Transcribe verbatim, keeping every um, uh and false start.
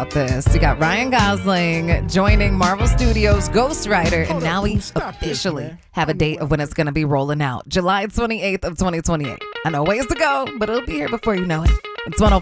about this. You got Ryan Gosling joining Marvel Studios' Ghost Rider, and now we officially have a date of when it's going to be rolling out. July twenty-eighth of twenty twenty-eight. I know ways to go, but it'll be here before you know it. It's one oh